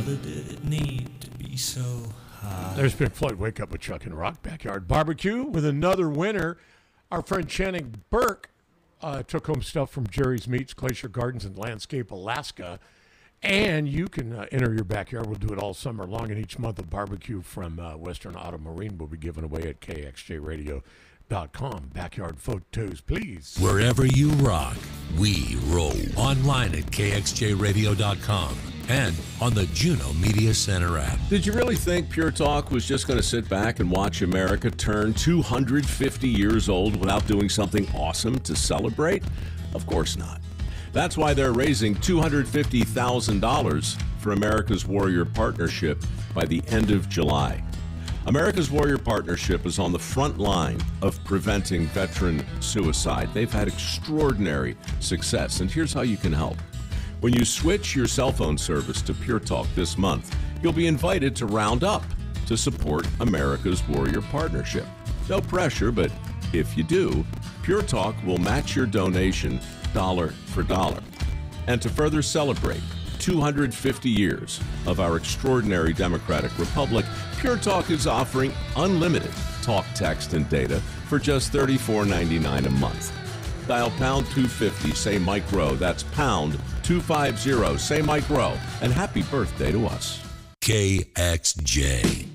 Never did it need to be so high. There's Pink Floyd. Wake Up with Chuck and Rock Backyard Barbecue with another winner. Our friend Channing Burke took home stuff from Jerry's Meats, Glacier Gardens, and Landscape, Alaska. And you can enter your backyard. We'll do it all summer long, and each month a barbecue from Western Auto Marine will be given away at KXJRadio.com. Backyard photos, please. Wherever you rock, we roll. Online at KXJRadio.com and on the Juno Media Center app. Did you really think Pure Talk was just going to sit back and watch America turn 250 years old without doing something awesome to celebrate? Of course not. That's why they're raising $250,000 for America's Warrior Partnership by the end of July. America's Warrior Partnership is on the front line of preventing veteran suicide. They've had extraordinary success, and here's how you can help. When you switch your cell phone service to Pure Talk this month, you'll be invited to round up to support America's Warrior Partnership. No pressure, but if you do, Pure Talk will match your donation dollar for dollar. And to further celebrate 250 years of our extraordinary democratic republic, Pure Talk is offering unlimited talk, text, and data for just $34.99 a month. Dial pound 250, say Mike Rowe. That's pound 250, say Mike Rowe. And happy birthday to us. KXJ.